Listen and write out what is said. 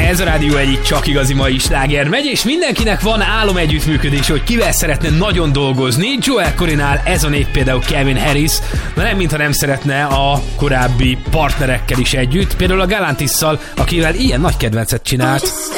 Ez a Rádió Egy csak igazi mai sláger megy, és mindenkinek van álom együttműködés, hogy kivel szeretne nagyon dolgozni. Joel Corrynál ez a név például Calvin Harris, de nem mintha nem szeretne a korábbi partnerekkel is együtt, például a Galantisszal, akivel ilyen nagy kedvencet csinált.